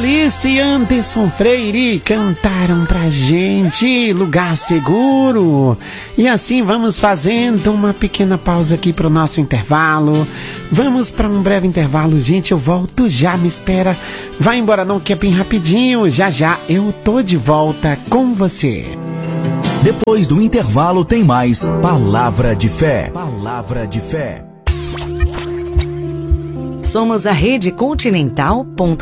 Alice e Anderson Freire cantaram pra gente Lugar Seguro. E assim vamos fazendo uma pequena pausa aqui pro nosso intervalo. Vamos para um breve intervalo, gente, eu volto já, me espera. Vai embora não, que é bem rapidinho. Já já eu tô de volta com você. Depois do intervalo tem mais Palavra de Fé. Palavra de Fé. Somos a Rede Continental.